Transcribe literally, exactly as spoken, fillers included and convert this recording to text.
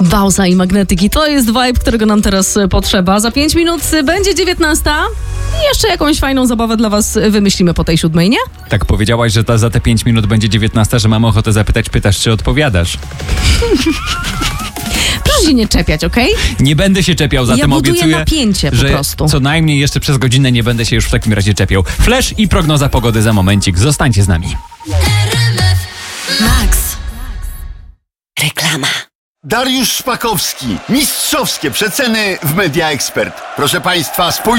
Bausa i magnetyki. To jest vibe, którego nam teraz potrzeba. Za pięć minut będzie dziewiętnasta. I jeszcze jakąś fajną zabawę dla was wymyślimy po tej siódmej, nie? Tak powiedziałaś, że ta, za te pięć minut będzie dziewiętnasta, że mam ochotę zapytać, pytasz, czy odpowiadasz. Proszę się nie czepiać, okej? Okay? Nie będę się czepiał, zatem ja buduję obiecuję, napięcie po że prostu. co najmniej jeszcze przez godzinę nie będę się już w takim razie czepiał. Flash i prognoza pogody za momencik. Zostańcie z nami. Max. Reklama. Dariusz Szpakowski. Mistrzowskie przeceny w Media Expert. Proszę Państwa, spójrzcie.